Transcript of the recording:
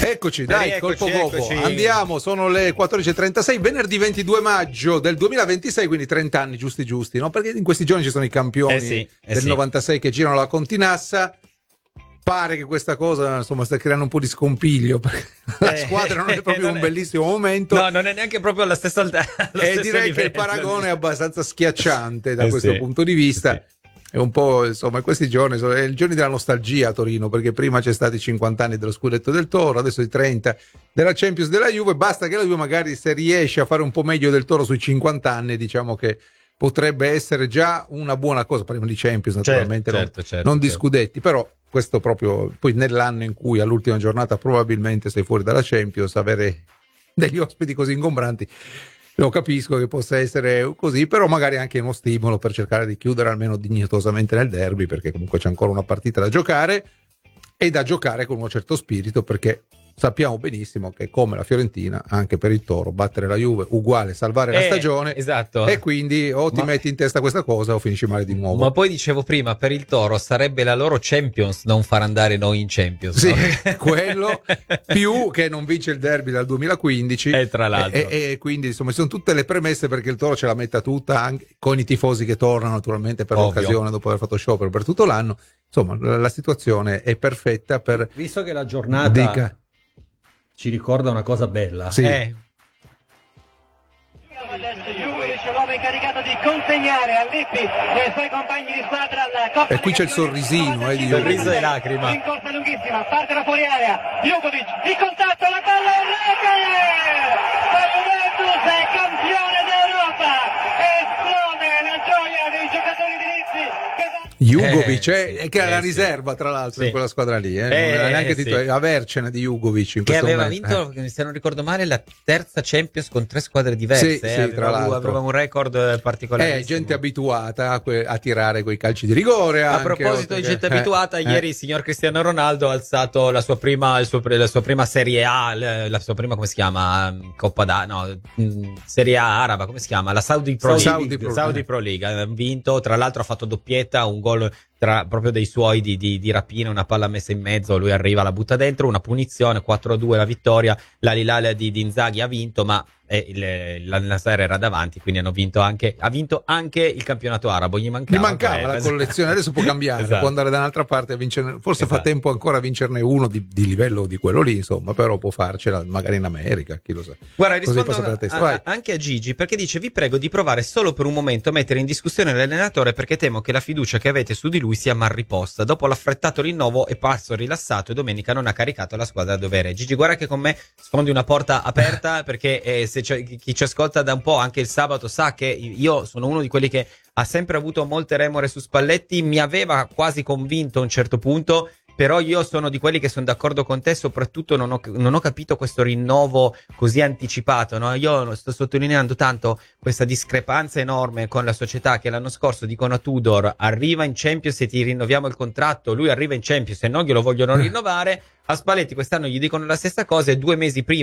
Eccoci, dai, colpo poco. Eccoci. Andiamo, sono le 14.36, venerdì 22 maggio del 2026, quindi 30 anni giusti, no? Perché in questi giorni ci sono i campioni del 96 che girano la Continassa. Pare che questa cosa, insomma, sta creando un po' di scompiglio, perché la squadra non è proprio un bellissimo momento. No, non è neanche proprio alla stessa E direi che il paragone è abbastanza schiacciante da questo punto di vista. Sì. È un po', insomma, questi giorni sono i giorni della nostalgia a Torino, perché prima c'è stati i 50 anni dello scudetto del Toro, adesso i 30 della Champions della Juve. Basta che la Juve magari, se riesce a fare un po' meglio del Toro sui 50 anni, diciamo che potrebbe essere già una buona cosa. Parliamo di Champions, naturalmente, non di scudetti, però questo proprio poi nell'anno in cui all'ultima giornata probabilmente sei fuori dalla Champions, avere degli ospiti così ingombranti, lo capisco che possa essere così, però magari anche uno stimolo per cercare di chiudere almeno dignitosamente nel derby, perché comunque c'è ancora una partita da giocare e da giocare con un certo spirito, perché sappiamo benissimo che, come la Fiorentina, anche per il Toro battere la Juve uguale salvare la stagione, e quindi o ti metti in testa questa cosa o finisci male di nuovo. Ma poi dicevo prima, per il Toro sarebbe la loro Champions non far andare noi in Champions, sì, no? Quello più che non vince il derby dal 2015 e tra l'altro e quindi insomma ci sono tutte le premesse perché il Toro ce la metta tutta, anche con i tifosi che tornano naturalmente per l'occasione dopo aver fatto sciopero per tutto l'anno. Insomma, la situazione è perfetta per, visto che la giornata ci ricorda una cosa bella. Sì. Adesso Jugovic, l'uomo incaricato di consegnare a Lippi e ai suoi compagni di squadra la Coppa. E qui c'è il sorrisino di sorriso e lacrima. In corsa lunghissima, parte da fuori area. Jugovic, di contatto, la palla in rete! La Juventus è campione d'Europa! Esplode la gioia dei giocatori di Lippi che Jugovic che era la riserva tra l'altro in quella squadra lì, non era neanche avercene di Jugovic in che questo aveva momento. vinto, se non ricordo male, la terza Champions con 3 squadre diverse. Tra l'altro aveva un record particolare. Gente abituata a tirare quei calci di rigore. A proposito di gente abituata, ieri il signor Cristiano Ronaldo ha alzato la sua prima Serie A, la sua prima, come si chiama, Serie A araba, come si chiama, la Saudi Pro League. Ha vinto, tra l'altro ha fatto doppietta, un gol proprio dei suoi di rapina, una palla messa in mezzo, lui arriva, la butta dentro, una punizione, 4-2 la vittoria. La Hilal di Inzaghi ha vinto, ma Al-Nassr era davanti, quindi ha vinto anche il campionato arabo. Gli mancava la collezione, adesso può cambiare, può andare da un'altra parte a vincere, forse fa tempo ancora a vincerne uno di livello di quello lì, insomma, però può farcela magari in America, chi lo sa. Guarda, rispondo anche a Gigi, perché dice: vi prego di provare solo per un momento a mettere in discussione l'allenatore, perché temo che la fiducia che avete su di lui sia mal riposta. Dopo l'affrettato rinnovo è parso rilassato e domenica non ha caricato la squadra a dovere. Gigi, guarda che con me sfondi una porta aperta, perché se chi ci ascolta da un po', anche il sabato, sa che io sono uno di quelli che ha sempre avuto molte remore su Spalletti. Mi aveva quasi convinto a un certo punto, però io sono di quelli che sono d'accordo con te, soprattutto non ho capito questo rinnovo così anticipato, no? Io sto sottolineando tanto questa discrepanza enorme con la società, che l'anno scorso dicono a Tudor: arriva in Champions e ti rinnoviamo il contratto. Lui arriva in Champions e non glielo vogliono rinnovare. A Spalletti quest'anno gli dicono la stessa cosa e 2 mesi prima